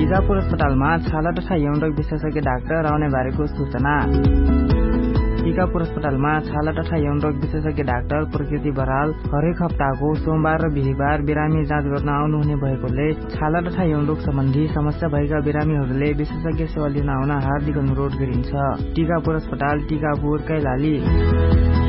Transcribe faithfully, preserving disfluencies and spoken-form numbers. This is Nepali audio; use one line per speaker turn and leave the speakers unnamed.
टिकापुर अस्पतालमा छाला तथा यौन विशेषज्ञ डाक्टर आउने बारेको सूचना। टिकापुर अस्पतालमा छाला तथा यौन रोग विशेषज्ञ डाक्टर प्रकृति बराल हरेक हप्ताको सोमबार र बिहीबार बिरामी जाँच गर्न आउनुहुने भएकोले छाला तथा यौन रोग सम्बन्धी समस्या भएका बिरामीहरूले विशेषज्ञ सेवा लिन आउन हार्दिक अनुरोध गरिन्छ। टिकापुर अस्पताल, टिकापुर, कैलाली।